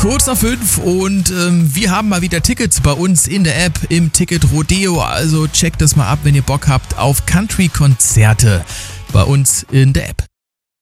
Kurz nach 5 und wir haben mal wieder Tickets bei uns in der App im Ticket Rodeo. Also checkt das mal ab, wenn ihr Bock habt auf Country-Konzerte bei uns in der App.